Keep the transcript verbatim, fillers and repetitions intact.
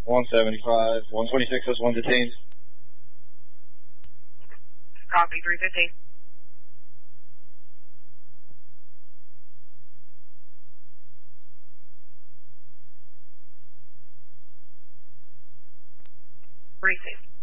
one seventy-five, one twenty-six is one detained. Copy, three fifteen. Three fifty.